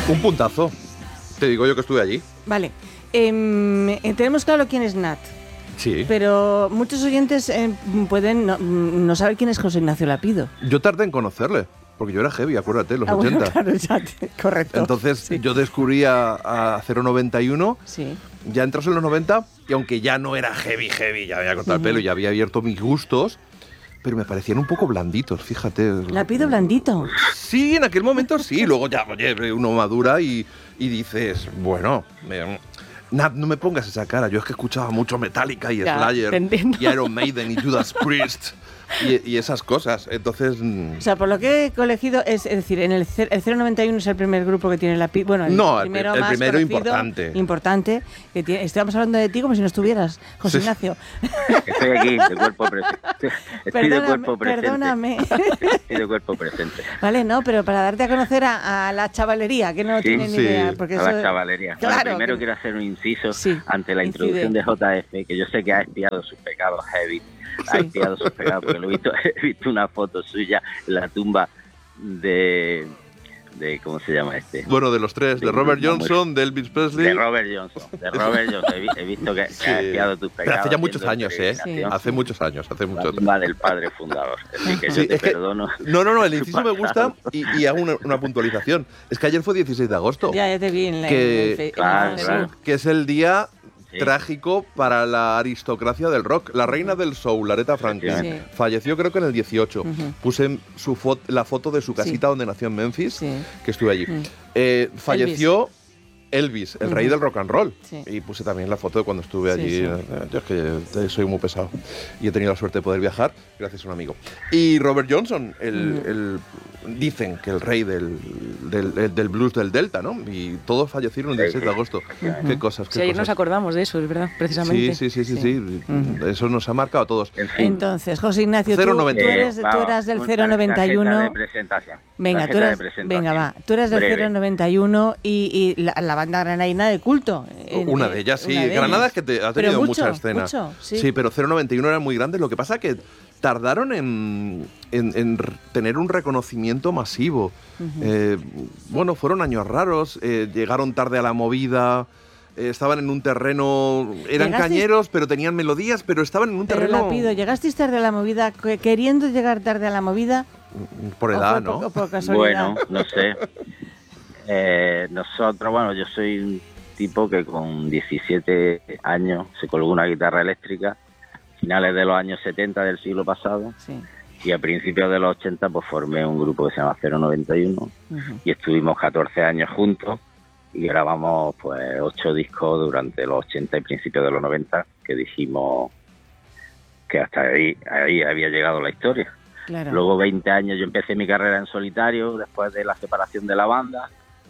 Un puntazo. Te digo yo que estuve allí. Vale. Tenemos claro quién es Nat. Sí. Pero muchos oyentes pueden no saber quién es José Ignacio Lapido. Yo tardé en conocerle, porque yo era heavy, acuérdate, los 80. Bueno, claro, ya correcto. Entonces sí. yo descubrí a 091, sí. ya entras en los 90, y aunque ya no era heavy, ya había cortado el pelo, ya había abierto mis gustos, pero me parecían un poco blanditos, fíjate. Lapido blandito. Sí, en aquel momento sí, luego ya, oye, uno madura y dices, bueno... Nat, no me pongas esa cara. Yo es que escuchaba mucho Metallica y Slayer y Iron Maiden y Judas Priest y esas cosas. Entonces... O sea, por lo que he colegido, es decir, el 091 es el primer grupo que tiene Lapido. Bueno, el primero más primero conocido, importante. Que tiene, estamos hablando de ti como si no estuvieras, José Ignacio. Estoy aquí, de cuerpo presente. Estoy de cuerpo presente. Perdóname. Estoy de cuerpo presente. Vale, no, pero para darte a conocer a la chavalería, que no tiene ni idea. Porque a eso, la chavalería. Claro, bueno, primero quiero hacer un inciso ante la incide. introducción de JF, que yo sé que ha expiado sus pecados heavy. Ha expiado sus pecados, porque he visto una foto suya en la tumba de ¿cómo se llama este? Bueno, de los tres, de Robert Johnson, de Elvis Presley. De Robert Johnson. He visto que ha expiado tus pecados. Pero hace ya muchos años, ¿eh? Hace muchos años. La tumba del padre fundador. Así que yo te perdono. No, el inciso me gusta y hago una puntualización. Es que ayer fue 16 de agosto. Ya te vi en la... Claro. Que es el día... trágico para la aristocracia del rock. La reina del soul, Aretha Franklin, falleció creo que en el 18. Puse la foto de su casita donde nació en Memphis, que estuve allí. Falleció Elvis, el rey del rock and roll. Y puse también la foto de cuando estuve allí. Yo es que soy muy pesado y he tenido la suerte de poder viajar gracias a un amigo. Y Robert Johnson, dicen que el rey del blues del Delta, ¿no? Y todos fallecieron el 16 de agosto. Qué cosas, qué ayer cosas. nos acordamos de eso, es verdad, precisamente. Sí. Eso nos ha marcado a todos. Entonces, José Ignacio, tú eras del 091. Venga, tú eres del 091 y la banda granadina de culto. Una de ellas, sí. Granada es que ha tenido mucha escena. Sí, pero 091 era muy grande. Lo que pasa es que tardaron en tener un reconocimiento masivo. Bueno, fueron años raros. Llegaron tarde a la movida. Estaban en un terreno... Eran cañeros, pero tenían melodías, pero estaban en un terreno... Pero Lapido, ¿llegasteis tarde a la movida queriendo llegar tarde a la movida? Por edad, ¿no? Por casualidad. Bueno, no sé. Nosotros, bueno, yo soy un tipo que con 17 años se colgó una guitarra eléctrica, finales de los años 70 del siglo pasado, y a principios de los 80 pues formé un grupo que se llama 091 y estuvimos 14 años juntos y grabamos pues 8 discos durante los 80 y principios de los 90, que dijimos que hasta ahí había llegado la historia. Claro. Luego 20 años yo empecé mi carrera en solitario después de la separación de la banda,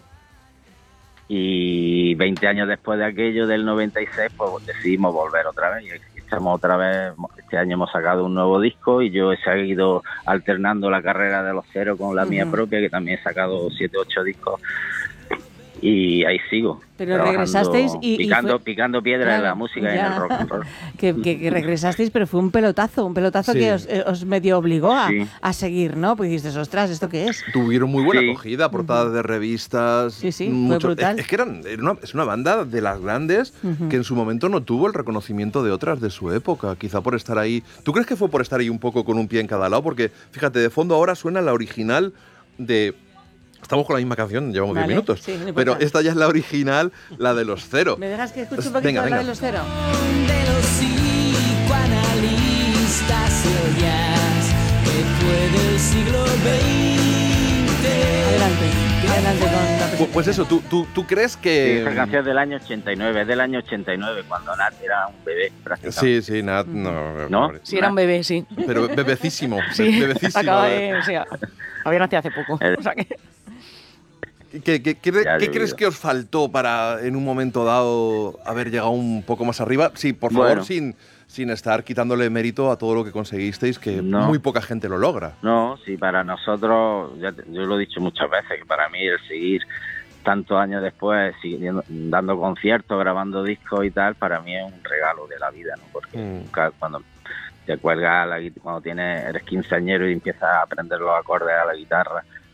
y 20 años después de aquello, del 96, pues decidimos volver otra vez. Y estamos otra vez, este año hemos sacado un nuevo disco y yo he seguido alternando la carrera de los Cero con la mía propia, que también he sacado 7 u 8 discos. Y ahí sigo. Pero regresasteis picando piedra en la música y en el rock and roll. Que regresasteis, pero fue un pelotazo que os medio obligó a seguir, ¿no? Pues dices, ostras, ¿esto qué es? Tuvieron muy buena acogida, portadas de revistas. Sí, fue brutal. Es que es una banda de las grandes que en su momento no tuvo el reconocimiento de otras de su época, quizá por estar ahí. ¿Tú crees que fue por estar ahí un poco con un pie en cada lado? Porque, fíjate, de fondo ahora suena la original de... Estamos con la misma canción, llevamos 10 minutos. Sí, no, pero esta ya es la original, la de los Cero. ¿Me dejas que escuche un poquito la de los Cero? De los psicoanalistas que fue del siglo XX. Adelante con la presentación. Pues eso, ¿tú crees que...? Sí, esa canción es del año 89, es del año 89, cuando Nat era un bebé prácticamente. Sí, Nat, no. Sí, era un bebé, sí. Pero bebecísimo, sí, bebecísimo. Acaba de... O sea, había nacido hace poco. O sea que... ¿Qué crees que os faltó para, en un momento dado, haber llegado un poco más arriba? Sí, por favor, sin estar quitándole mérito a todo lo que conseguisteis, que muy poca gente lo logra. No, sí, para nosotros, yo lo he dicho muchas veces, que para mí el seguir tantos años después, siguiendo, dando conciertos, grabando discos y tal, para mí es un regalo de la vida, ¿no? Porque cuando te cuelgas, cuando eres quinceañero y empiezas a aprender los acordes a la guitarra,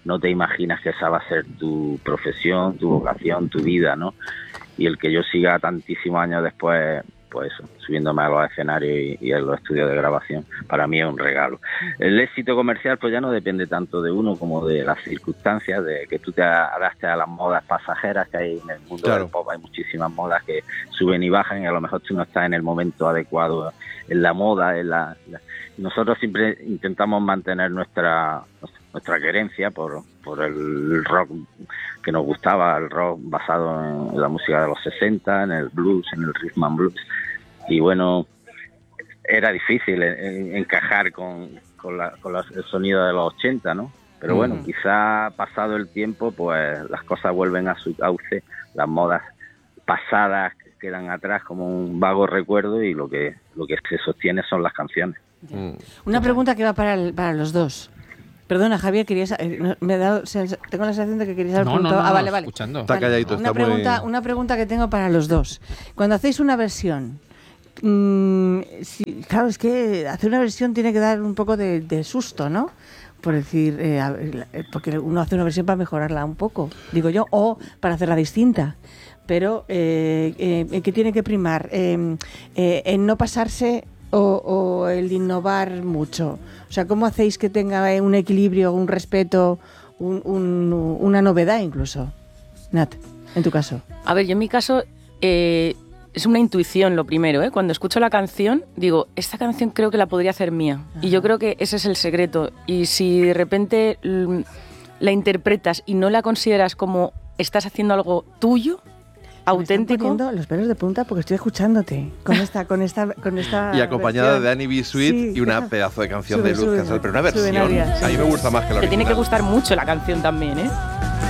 no te imaginas que esa va a ser tu profesión, tu vocación, tu vida, ¿no? Y el que yo siga tantísimos años después, pues eso, subiéndome a los escenarios y a los estudios de grabación, para mí es un regalo. El éxito comercial pues ya no depende tanto de uno como de las circunstancias, de que tú te adaptes a las modas pasajeras que hay en el mundo del pop. Hay muchísimas modas que suben y bajan, y a lo mejor tú no estás en el momento adecuado en la moda. Nosotros siempre intentamos mantener nuestra querencia por el rock que nos gustaba, el rock basado en la música de los 60, en el blues, en el rhythm and blues. Y bueno, era difícil encajar con el sonido de los 80, ¿no? Pero bueno, quizá pasado el tiempo, pues las cosas vuelven a su cauce, las modas pasadas quedan atrás como un vago recuerdo, y lo que se sostiene son las canciones. Una pregunta que va para los dos. Perdona, Javier, tengo la sensación de que querías haber preguntado. No, vale. Escuchando. Está calladito, una pregunta que tengo para los dos. Cuando hacéis una versión, claro, es que hacer una versión tiene que dar un poco de susto, ¿no? Por decir, porque uno hace una versión para mejorarla un poco, digo yo, o para hacerla distinta. Pero, ¿qué tiene que primar? ¿En no pasarse o el innovar mucho? O sea, ¿cómo hacéis que tenga un equilibrio, un respeto, una novedad incluso? Nat, en tu caso. A ver, yo en mi caso es una intuición lo primero, ¿eh? Cuando escucho la canción, digo, esta canción creo que la podría hacer mía. Ajá. Y yo creo que ese es el secreto. Y si de repente la interpretas y no la consideras como estás haciendo algo tuyo, auténtico. Me están poniendo los pelos de punta porque estoy escuchándote con esta y acompañada versión. de Annie B. Sweet y una pedazo de canción de Luz Casal, pero una versión. A mí me gusta más que la original. Te tiene que gustar mucho la canción también, ¿eh?